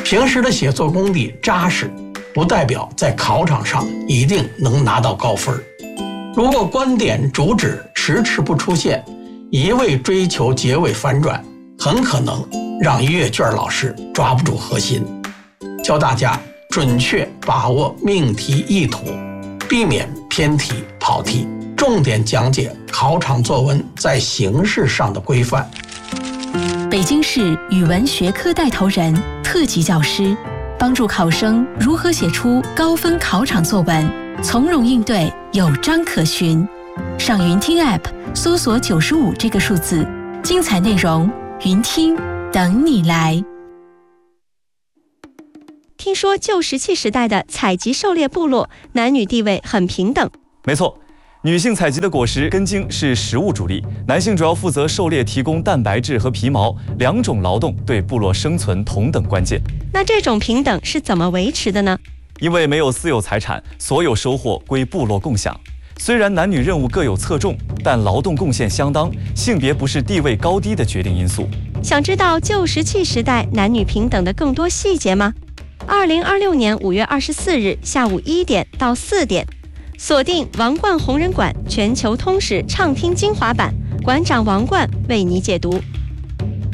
平时的写作功底扎实，不代表在考场上一定能拿到高分。如果观点主旨迟迟不出现，一味追求结尾反转，很可能让阅卷老师抓不住核心。教大家准确把握命题意图，避免偏题跑题，重点讲解考场作文在形式上的规范。 北京市语文学科带头人、特级教师，帮助考生如何写出高分考场作文，从容应对，有章可循。上云听 App 搜索95这个数字，精彩内容云听等你来。 听说旧石器时代的采集狩猎部落男女地位很平等。 没错，女性采集的果实根茎是食物主力，男性主要负责狩猎，提供蛋白质和皮毛，两种劳动对部落生存同等关键。 那这种平等是怎么维持的呢？ 因为没有私有财产，所有收获归部落共享。虽然男女任务各有侧重，但劳动贡献相当，性别不是地位高低的决定因素。 想知道旧石器时代男女平等的更多细节吗？2026年5月24日下午1点到4点。锁定王冠红人馆全球通史畅听精华版，馆长王冠为你解读。